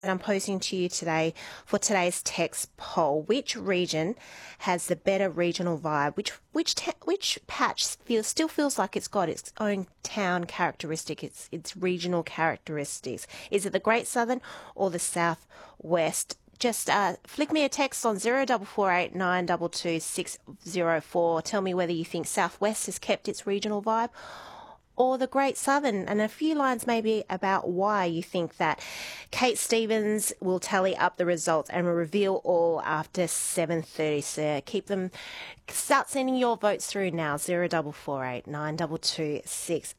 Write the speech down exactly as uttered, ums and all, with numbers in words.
that I'm posing to you today for today's text poll. Which region has the better regional vibe? Which which ta- which patch feels still feels like it's got its own town characteristic, its its regional characteristics? Is it the Great Southern or the South West? Just uh, flick me a text on zero double four eight nine double two six zero four. Tell me whether you think Southwest has kept its regional vibe or the Great Southern, and a few lines maybe about why you think that. Kate Stevens will tally up the results and will reveal all after seven thirty. So keep them, start sending your votes through now, zero double four eight nine double two six